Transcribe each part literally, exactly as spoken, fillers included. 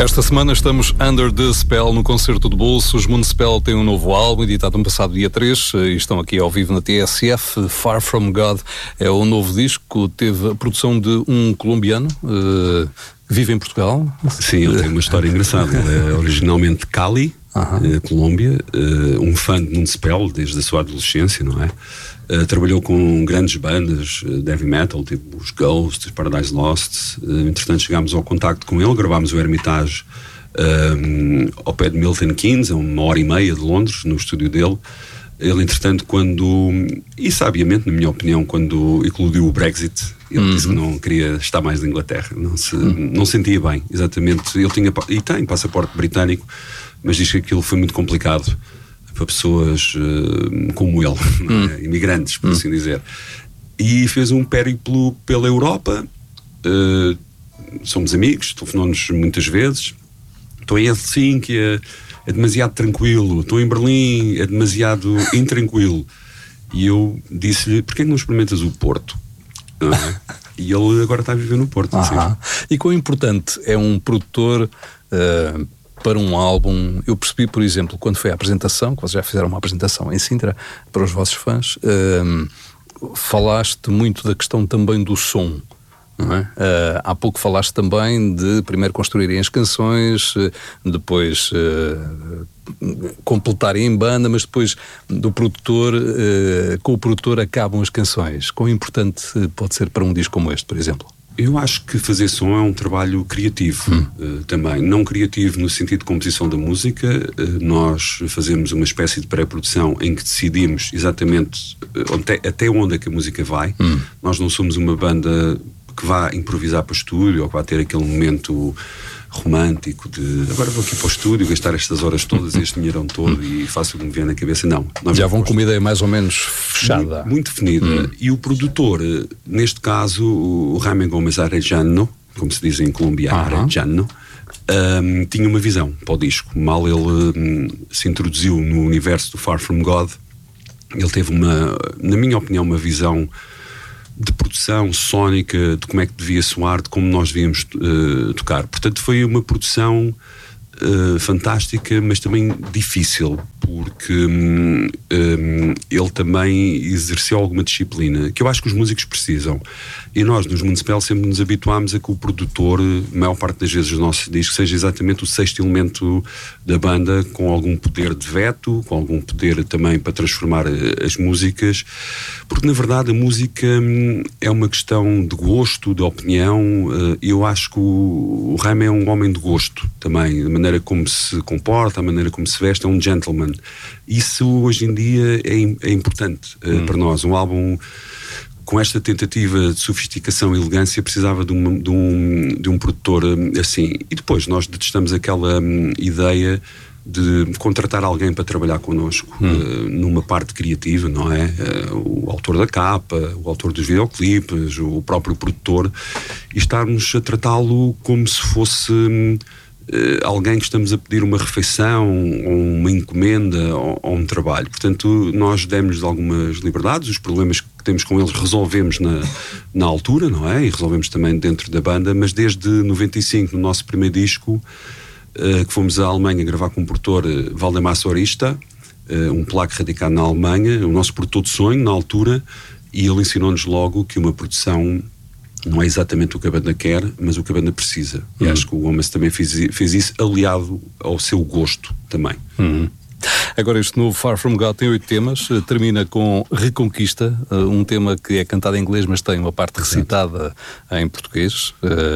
Esta semana estamos Under the Spell no concerto de bolso. Os Municipal têm um novo álbum, editado no passado dia três, e estão aqui ao vivo na T S F. Far From God é o novo disco, teve a produção de um colombiano, uh, que vive em Portugal. Sim, ele tem uma história engraçada. Ele é originalmente de Cali, uh-huh. uh, Colômbia, uh, um fã de Municipal desde a sua adolescência, não é? Uh, trabalhou com grandes bandas uh, de heavy metal, tipo os Ghosts, Paradise Lost. Uh, entretanto chegámos ao contacto com ele, gravámos o Hermitage um, ao pé de Milton Keynes, a uma hora e meia de Londres, no estúdio dele. Ele, entretanto, quando, e sabiamente, na minha opinião, quando eclodiu o Brexit, ele uhum. disse que não queria estar mais na Inglaterra, não se uhum. não sentia bem, exatamente. Ele tinha, e tem passaporte britânico, mas diz que aquilo foi muito complicado para pessoas uh, como ele, não é? Imigrantes, por hum. assim dizer. E fez um périplo pela Europa, uh, somos amigos, telefonou-nos muitas vezes. Estou em Helsinki, é, é demasiado tranquilo. Estou em Berlim, é demasiado intranquilo. E eu disse-lhe, porquê que não experimentas o Porto? Não é? E ele agora está a viver no Porto. Assim. E quão importante é um produtor... Uh, para um álbum? Eu percebi, por exemplo, quando foi a apresentação, que vocês já fizeram uma apresentação em Sintra para os vossos fãs, uh, falaste muito da questão também do som, não é? Uh, há pouco falaste também de primeiro construírem as canções, uh, depois uh, completarem em banda, mas depois do produtor, uh, com o produtor acabam as canções. Quão importante pode ser para um disco como este, por exemplo? Eu acho que fazer som é um trabalho criativo hum. uh, também, não criativo no sentido de composição da música. Uh, nós fazemos uma espécie de pré-produção em que decidimos exatamente uh, até, até onde é que a música vai. Hum. Nós não somos uma banda que vá improvisar para o estúdio ou que vá ter aquele momento romântico de agora vou aqui para o estúdio gastar estas horas todas, este dinheirão todo e faço o que me vier na cabeça. Não, já vão com uma ideia mais ou menos fechada, muito, muito definida. Hum. E o produtor, neste caso o Jaime Gómez Arellano, como se diz em Colômbia, uh-huh. Arellano, um, tinha uma visão para o disco. Mal ele um, se introduziu no universo do Far From God, ele teve uma, na minha opinião, uma visão de produção sónica, de como é que devia soar, de como nós devíamos uh, tocar. Portanto, foi uma produção uh, fantástica, mas também difícil, porque um, um, ele também exerceu alguma disciplina, que eu acho que os músicos precisam. E nós, nos Municipal, sempre nos habituámos a que o produtor, a maior parte das vezes, os nossos discos, seja exatamente o sexto elemento da banda, com algum poder de veto, com algum poder também para transformar as músicas, porque, na verdade, a música é uma questão de gosto, de opinião. Eu acho que o Jaime é um homem de gosto também, a maneira como se comporta, a maneira como se veste, é um gentleman. Isso, hoje em dia, é, é importante hum. para nós. Um álbum com esta tentativa de sofisticação e elegância precisava de, uma, de, um, de um produtor assim. E depois nós detestamos aquela um, ideia de contratar alguém para trabalhar connosco hum. uh, numa parte criativa, não é? Uh, o autor da capa, o autor dos videoclipes, o próprio produtor, e estarmos a tratá-lo como se fosse um, uh, alguém que estamos a pedir uma refeição, ou uma encomenda, ou, ou um trabalho. Portanto, nós demos algumas liberdades, os problemas que temos com eles resolvemos na, na altura, não é? E resolvemos também dentro da banda, mas desde noventa e cinco, no nosso primeiro disco, uh, que fomos à Alemanha gravar com o produtor uh, Valdemar Sorista, uh, um polaco radicado na Alemanha, o nosso produtor de sonho na altura, e ele ensinou-nos logo que uma produção não é exatamente o que a banda quer, mas o que a banda precisa. Uhum. E acho que o Gomes também fez, fez isso aliado ao seu gosto também. Uhum. Agora, este novo Far From God tem oito temas, termina com Reconquista, um tema que é cantado em inglês, mas tem uma parte recitada em português.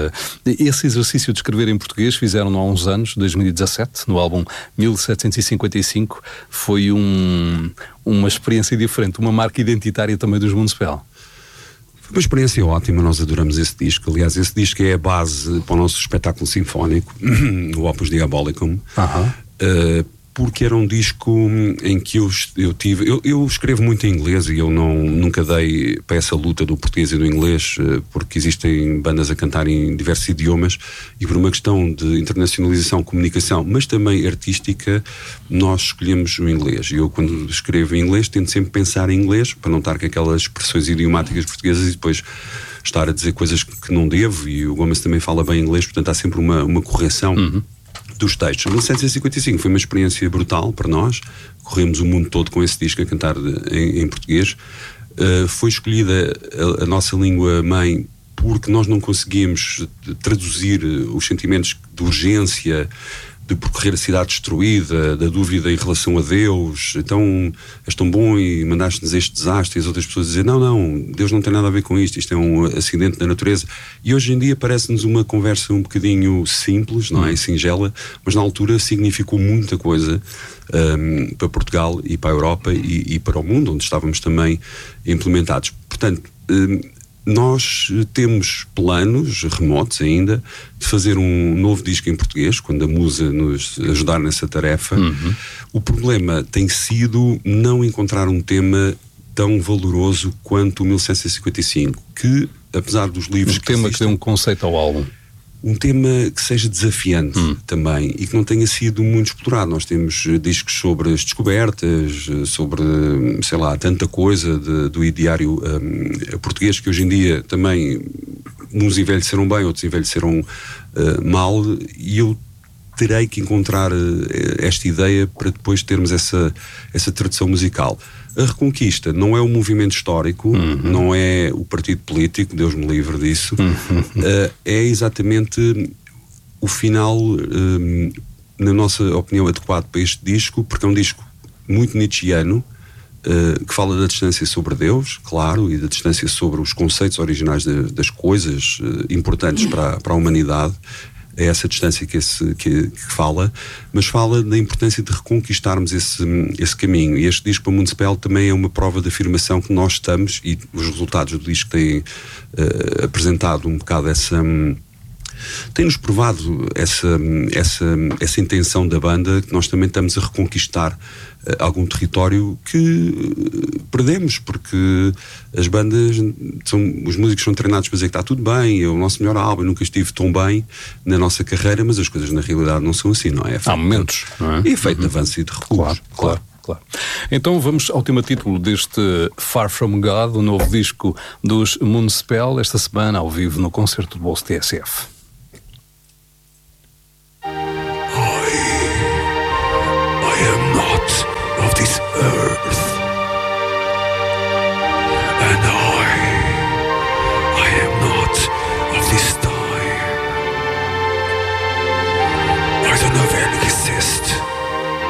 Esse exercício de escrever em português fizeram-no há uns anos, dois mil e dezassete, no álbum mil setecentos e cinquenta e cinco. Foi um, uma experiência diferente, uma marca identitária também dos Municipal. Foi uma experiência ótima, nós adoramos esse disco. Aliás, esse disco é a base para o nosso espetáculo sinfónico, o Opus Diabolicum. Uh-huh. Uh, porque era um disco em que eu, eu tive... Eu, eu escrevo muito em inglês e eu não, nunca dei para essa luta do português e do inglês, porque existem bandas a cantar em diversos idiomas e por uma questão de internacionalização, comunicação, mas também artística, nós escolhemos o inglês. E eu, quando escrevo em inglês, tento sempre pensar em inglês, para não estar com aquelas expressões idiomáticas portuguesas e depois estar a dizer coisas que não devo, e o Gomes também fala bem inglês, portanto há sempre uma, uma correção. Uhum. dos textos. mil novecentos e cinquenta e cinco foi uma experiência brutal para nós, corremos o mundo todo com esse disco a cantar em, em português. Uh, foi escolhida a, a nossa língua mãe porque nós não conseguimos traduzir os sentimentos de urgência, de percorrer a cidade destruída, da dúvida em relação a Deus. Então, és tão bom e mandaste-nos este desastre, e as outras pessoas dizem, não, não, Deus não tem nada a ver com isto, isto é um acidente da natureza. E hoje em dia parece-nos uma conversa um bocadinho simples, não é? E singela, mas na altura significou muita coisa um, para Portugal e para a Europa e, e para o mundo, onde estávamos também implementados. Portanto, um, nós temos planos remotos ainda de fazer um novo disco em português, quando a Musa nos ajudar nessa tarefa. Uhum. O problema tem sido não encontrar um tema tão valoroso quanto o mil novecentos e cinquenta e cinco, que, apesar dos livros um que tema existem, que dê um conceito ao álbum. Um tema que seja desafiante hum. também e que não tenha sido muito explorado. Nós temos discos sobre as descobertas, sobre, sei lá, tanta coisa de, do ideário um, português que hoje em dia também uns envelheceram bem, outros envelheceram uh, mal, e eu terei que encontrar uh, esta ideia para depois termos essa, essa tradução musical. A Reconquista não é um movimento histórico, uhum. não é o partido político, Deus me livre disso, uhum. uh, é exatamente o final, um, na nossa opinião, adequado para este disco, porque é um disco muito nietzschiano, uh, que fala da distância sobre Deus, claro, e da distância sobre os conceitos originais de, das coisas uh, importantes para, para a humanidade. É essa distância que, esse, que, que fala, mas fala da importância de reconquistarmos esse, esse caminho. E este disco para Municipal também é uma prova de afirmação que nós estamos, e os resultados do disco têm uh, apresentado um bocado essa... Um, tem-nos provado essa, essa, essa intenção da banda, que nós também estamos a reconquistar uh, algum território que uh, perdemos, porque as bandas, são, os músicos são treinados para dizer que está tudo bem, é o nosso melhor álbum, eu nunca estive tão bem na nossa carreira, mas as coisas na realidade não são assim, não é? É Há momentos, não é? É feito de avanço e de recuo. Claro, claro. Claro. Então vamos ao tema título deste Far From God, o novo disco dos Municipal, esta semana ao vivo no concerto do Bolso T S F.